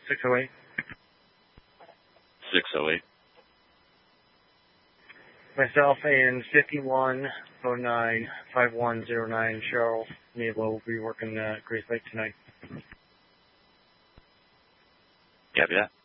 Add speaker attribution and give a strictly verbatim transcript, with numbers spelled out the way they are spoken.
Speaker 1: six oh eight.
Speaker 2: six oh eight.
Speaker 1: Myself and fifty-one oh nine five one oh nine, Cheryl Nablo will be working uh, Grace Lake tonight.
Speaker 2: Copy that.